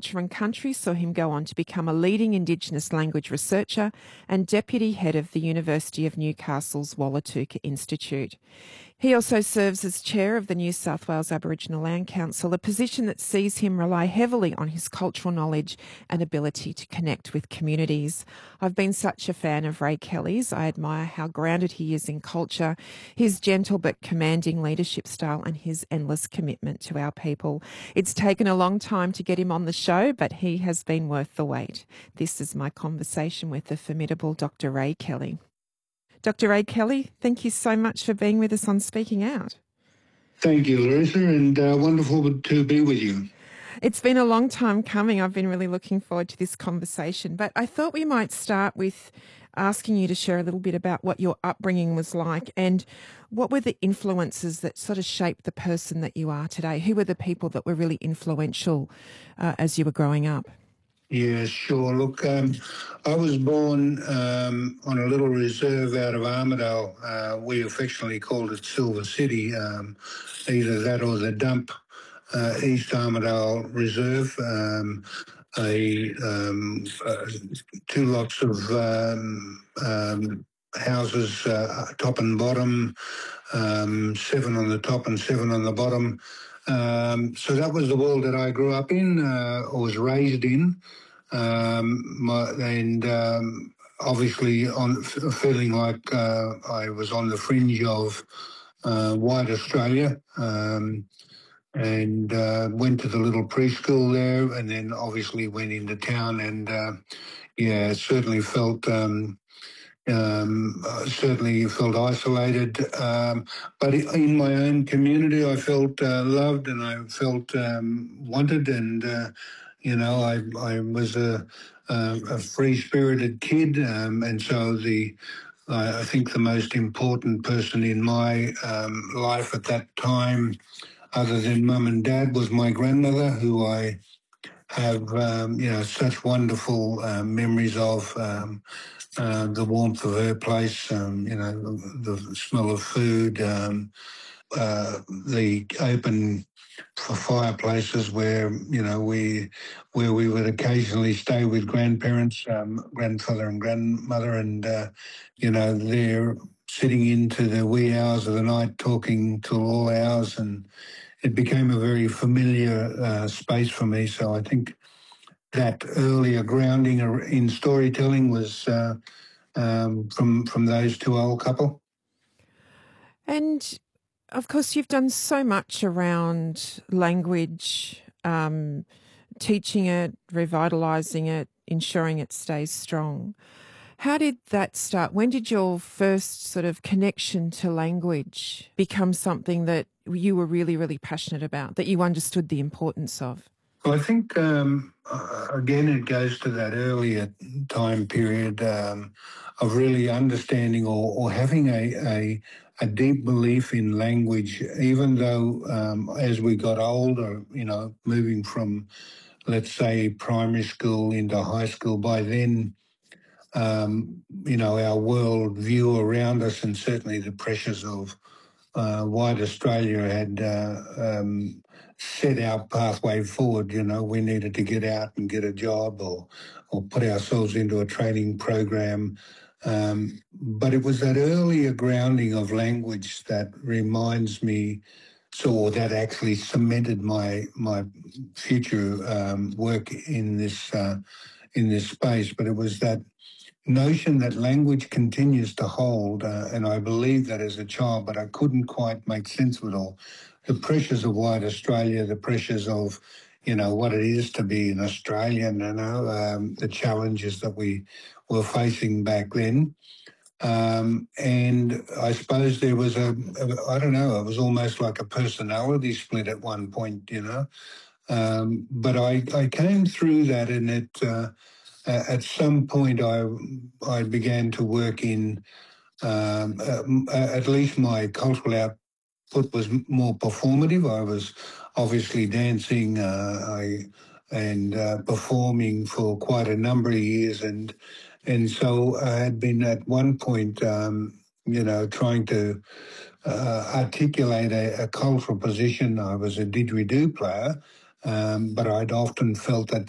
Culture and Country saw him go on to become a leading Indigenous language researcher and deputy head of the University of Newcastle's Wallatuka Institute. He also serves as chair of the New South Wales Aboriginal Land Council, a position that sees him rely heavily on his cultural knowledge and ability to connect with communities. I've been such a fan of Ray Kelly's. I admire how grounded he is in culture, his gentle but commanding leadership style, and his endless commitment to our people. It's taken a long time to get him on the show, but he has been worth the wait. This is my conversation with the formidable Dr. Ray Kelly. Dr. Ray Kelly, thank you so much for being with us on Speaking Out. Thank you, Larissa, and wonderful to be with you. It's been a long time coming. I've been really looking forward to this conversation, but I thought we might start with asking you to share a little bit about what your upbringing was like and what were the influences that sort of shaped the person that you are today? Who were the people that were really influential as you were growing up? Yeah, sure. Look, I was born on a little reserve out of Armidale. We affectionately called it Silver City, either that or the Dump, East Armidale Reserve. Two lots of houses, top and bottom, 7 on the top and 7 on the bottom. So that was the world that I grew up in, or was raised in. Obviously feeling like I was on the fringe of white Australia, and went to the little preschool there, and then obviously went into town, and certainly felt isolated, but in my own community I felt loved, and I felt wanted, and I was a free-spirited kid, and so I think the most important person in my life at that time, other than mum and dad, was my grandmother, who I have such wonderful memories of. The warmth of her place, the smell of food, the open fireplaces where we would occasionally stay with grandparents, grandfather and grandmother, and they're sitting into the wee hours of the night talking till all hours, and it became a very familiar space for me. So I think that earlier grounding in storytelling was from those two old couple. And of course, you've done so much around language, teaching it, revitalising it, ensuring it stays strong. How did that start? When did your first sort of connection to language become something that you were really, really passionate about, that you understood the importance of? Well, I think, again, it goes to that earlier time period of really understanding or having a deep belief in language, even though as we got older, moving from, let's say, primary school into high school, by then, our world view around us, and certainly the pressures of white Australia had set our pathway forward. We needed to get out and get a job or put ourselves into a training program. But it was that earlier grounding of language that reminds me, that actually cemented my future work in this space. But it was that notion that language continues to hold, and I believed that as a child, but I couldn't quite make sense of it all. The pressures of white Australia, the pressures of, what it is to be an Australian, the challenges that we were facing back then. And I suppose there was I don't know, it was almost like a personality split at one point, but I came through that, and at some point I began to work in, at least my cultural output was more performative. I was obviously dancing and performing for quite a number of years, and so I had been at one point, trying to articulate a cultural position. I was a didgeridoo player, but I'd often felt that